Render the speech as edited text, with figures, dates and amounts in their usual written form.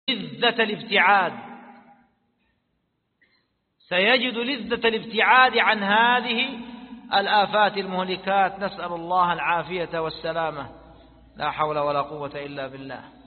لذة الابتعاد، سيجد لذة الابتعاد عن هذه الآفات المهلكات. نسأل الله العافية والسلامة، لا حول ولا قوة إلا بالله.